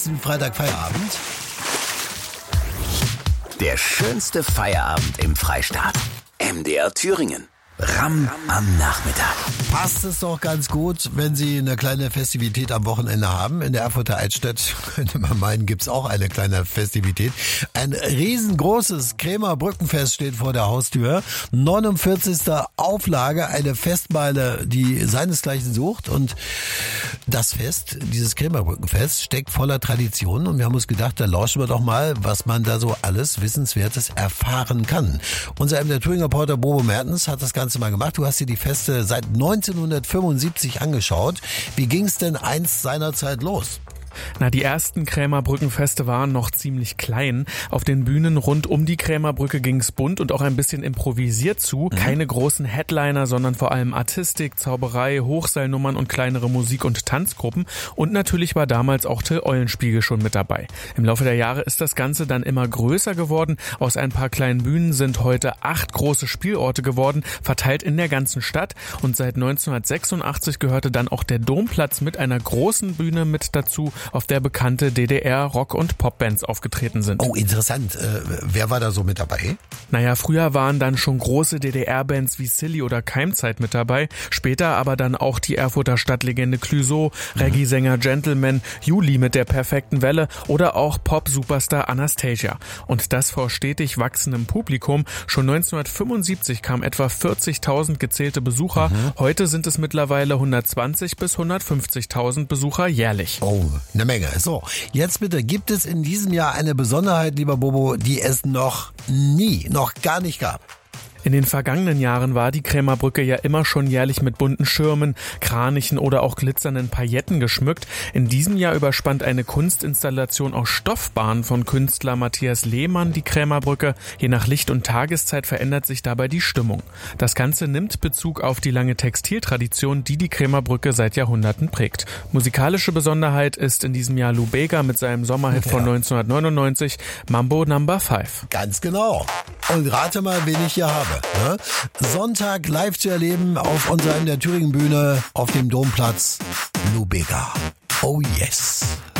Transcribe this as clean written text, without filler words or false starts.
Freitag Feierabend. Der schönste Feierabend im Freistaat. MDR Thüringen. Ramm am Nachmittag. Passt es doch ganz gut, wenn Sie eine kleine Festivität am Wochenende haben. In der Erfurter Altstadt, könnte man meinen, gibt's auch eine kleine Festivität. Ein riesengroßes Krämer Brückenfest steht vor der Haustür. 49. Auflage, eine Festmeile, die seinesgleichen sucht. Und das Fest, dieses Krämer Brückenfest, steckt voller Traditionen. Und wir haben uns gedacht, da lauschen wir doch mal, was man da so alles Wissenswertes erfahren kann. Unser MDR Thüringen Reporter Bobo Mertens hat das Ganze mal gemacht. Du hast dir die Feste seit 1975 angeschaut. Wie ging's denn einst seinerzeit los? Die ersten Krämerbrückenfeste waren noch ziemlich klein. Auf den Bühnen rund um die Krämerbrücke ging's bunt und auch ein bisschen improvisiert zu. Keine großen Headliner, sondern vor allem Artistik, Zauberei, Hochseilnummern und kleinere Musik- und Tanzgruppen. Und natürlich war damals auch Till Eulenspiegel schon mit dabei. Im Laufe der Jahre ist das Ganze dann immer größer geworden. Aus ein paar kleinen Bühnen sind heute 8 große Spielorte geworden, verteilt in der ganzen Stadt. Und seit 1986 gehörte dann auch der Domplatz mit einer großen Bühne mit dazu, auf der bekannte DDR-Rock- und Popbands aufgetreten sind. Oh, interessant. Wer war da so mit dabei? Früher waren dann schon große DDR-Bands wie Silly oder Keimzeit mit dabei, später aber dann auch die Erfurter Stadtlegende Clouseau, Reggae-Sänger Gentleman, Juli mit der perfekten Welle oder auch Pop-Superstar Anastasia. Und das vor stetig wachsendem Publikum. Schon 1975 kamen etwa 40.000 gezählte Besucher. Heute sind es mittlerweile 120.000 bis 150.000 Besucher jährlich. Oh, eine Menge. So, jetzt bitte, gibt es in diesem Jahr eine Besonderheit, lieber Bobo, die es noch gar nicht gab? In den vergangenen Jahren war die Krämerbrücke ja immer schon jährlich mit bunten Schirmen, Kranichen oder auch glitzernden Pailletten geschmückt. In diesem Jahr überspannt eine Kunstinstallation aus Stoffbahn von Künstler Matthias Lehmann die Krämerbrücke. Je nach Licht und Tageszeit verändert sich dabei die Stimmung. Das Ganze nimmt Bezug auf die lange Textiltradition, die die Krämerbrücke seit Jahrhunderten prägt. Musikalische Besonderheit ist in diesem Jahr Lou Bega mit seinem Sommerhit von 1999, Mambo No. 5. Ganz genau. Und rate mal, wen ich hier habe. Ne? Sonntag live zu erleben auf unserer MDR Thüringen Bühne auf dem Domplatz. Lou Bega. Oh yes.